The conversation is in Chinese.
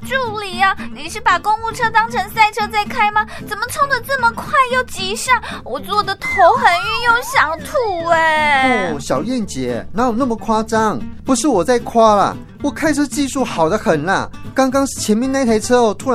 助理啊，你是把公务车当成赛车在开吗？怎么冲得这么快又急刹？我坐的头很晕又想吐哦，小燕姐，哪有那么夸张？不是我在夸啦，我开车技术好得很啦。刚刚前面那台车突然